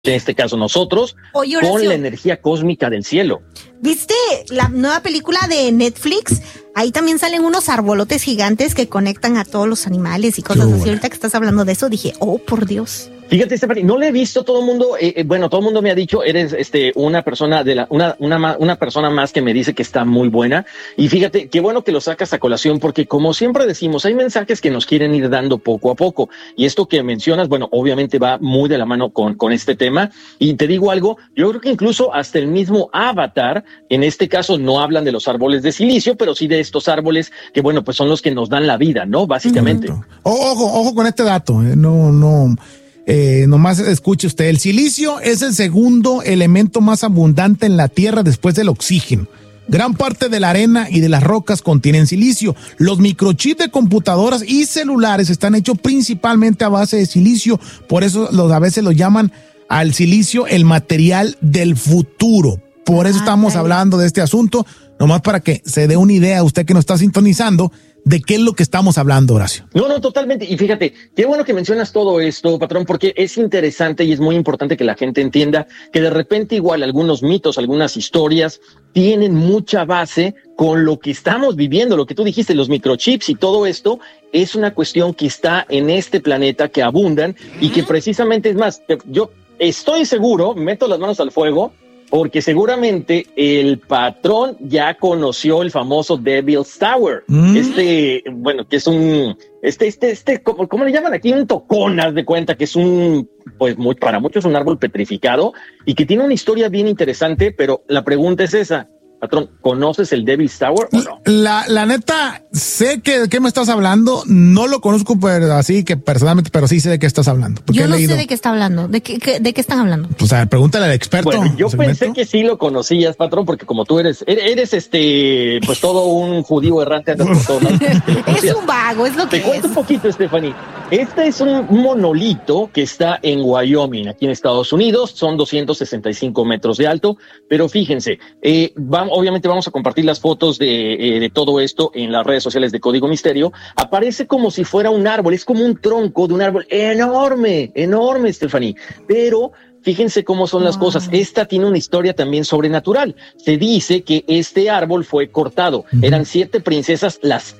en este caso nosotros, con la energía cósmica del cielo. ¿Viste la nueva película de Netflix? Ahí también salen unos arbolotes gigantes que conectan a todos los animales y cosas así. Ahorita que estás hablando de eso, dije, oh, por Dios. Fíjate, Stephanie, no le he visto. Todo el mundo, todo el mundo me ha dicho, eres una persona una persona más que me dice que está muy buena. Y fíjate, qué bueno que lo sacas a colación, porque como siempre decimos, hay mensajes que nos quieren ir dando poco a poco. Y esto que mencionas, bueno, obviamente va muy de la mano con este tema. Y te digo algo, yo creo que incluso hasta el mismo Avatar, en este caso no hablan de los árboles de silicio, pero sí de estos árboles que, bueno, pues son los que nos dan la vida, ¿no? Básicamente. Ojo con este dato, nomás escuche usted, el silicio es el segundo elemento más abundante en la Tierra después del oxígeno. Gran parte de la arena y de las rocas contienen silicio. Los microchips de computadoras y celulares están hechos principalmente a base de silicio, por eso a veces lo llaman al silicio el material del futuro. Por eso estamos hablando de este asunto, nomás para que se dé una idea usted que nos está sintonizando de qué es lo que estamos hablando, Horacio. No, totalmente. Y fíjate, qué bueno que mencionas todo esto, patrón, porque es interesante y es muy importante que la gente entienda que de repente igual algunos mitos, algunas historias tienen mucha base con lo que estamos viviendo, lo que tú dijiste, los microchips y todo esto es una cuestión que está en este planeta, que abundan y que precisamente, es más, yo estoy seguro, meto las manos al fuego, porque seguramente el patrón ya conoció el famoso Devil's Tower. Bueno, que es un, ¿cómo le llaman aquí? Un tocón, haz de cuenta que es para muchos un árbol petrificado y que tiene una historia bien interesante, pero la pregunta es esa. Patrón, ¿conoces el Devil's Tower o no? La neta, sé que de qué me estás hablando, no lo conozco así que personalmente, pero sí sé de qué estás hablando. Yo no sé de qué está hablando, ¿de qué están hablando? Pues a ver, pregúntale al experto. Bueno, yo pensé que sí lo conocías, patrón, porque como tú eres pues todo un judío errante. Andas por todos lados. Es un vago, es lo que Te cuento un poquito, Stephanie. Este es un monolito que está en Wyoming, aquí en Estados Unidos, son 265 metros de alto, pero fíjense, obviamente vamos a compartir las fotos de todo esto en las redes sociales de Código Misterio. Aparece como si fuera un árbol, es como un tronco de un árbol enorme, Stephanie, pero fíjense cómo son las cosas. Esta tiene una historia también sobrenatural. Se dice que este árbol fue cortado. Eran 7 princesas,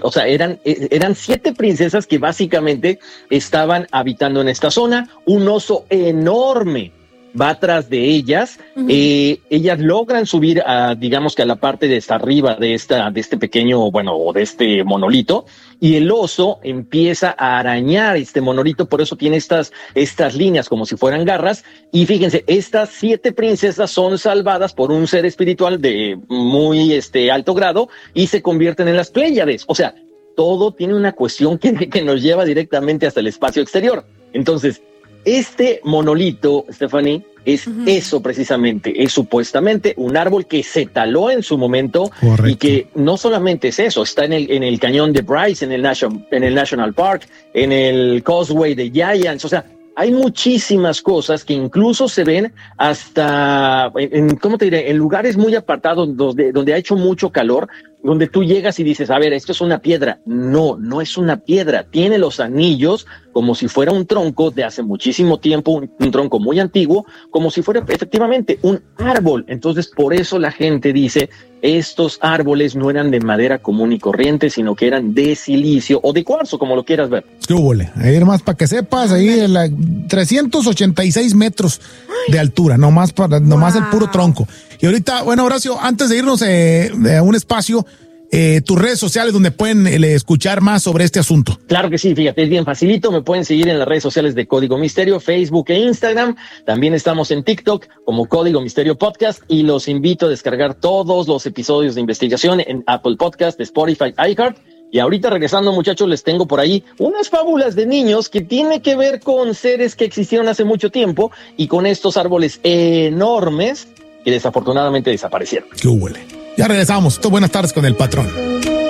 eran 7 princesas que básicamente estaban habitando en esta zona. Un oso enorme va atrás de ellas. Ellas logran subir digamos que a la parte de hasta arriba de este pequeño, o de este monolito, y el oso empieza a arañar este monolito, por eso tiene estas líneas como si fueran garras. Y fíjense, estas 7 princesas son salvadas por un ser espiritual de muy alto grado y se convierten en las Pléyades. O sea, todo tiene una cuestión que nos lleva directamente hasta el espacio exterior. Entonces, este monolito, Stephanie, es eso precisamente, es supuestamente un árbol que se taló en su momento. Correcto. Y que no solamente es eso, está en el cañón de Bryce, en el National Park, en el Causeway de Giants, o sea, hay muchísimas cosas que incluso se ven hasta, en lugares muy apartados donde ha hecho mucho calor, donde tú llegas y dices, a ver, esto es una piedra. No es una piedra. Tiene los anillos como si fuera un tronco de hace muchísimo tiempo, un tronco muy antiguo, como si fuera efectivamente un árbol. Entonces, por eso la gente dice, estos árboles no eran de madera común y corriente, sino que eran de silicio o de cuarzo, como lo quieras ver. ¿Qué hubo? Ahí nomás para que sepas, ahí 386 metros de altura, nomás el puro tronco. Y ahorita, bueno, Horacio, antes de irnos a un espacio, tus redes sociales donde pueden escuchar más sobre este asunto. Claro que sí, fíjate, es bien facilito, me pueden seguir en las redes sociales de Código Misterio, Facebook e Instagram, también estamos en TikTok como Código Misterio Podcast y los invito a descargar todos los episodios de investigación en Apple Podcast, Spotify, iHeart. Y ahorita regresando, muchachos, les tengo por ahí unas fábulas de niños que tiene que ver con seres que existieron hace mucho tiempo y con estos árboles enormes que desafortunadamente desaparecieron. ¿Qué huele? Ya regresamos. Buenas tardes con el patrón.